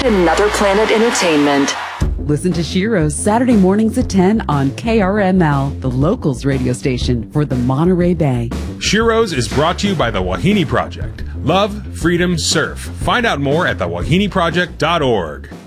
Another Planet Entertainment. Listen to Shiro's Saturday mornings at 10 on KRML, the locals radio station for the Monterey Bay. Shiro's is brought to you by the Wahine Project. Love, freedom, surf. Find out more at thewahiniproject.org.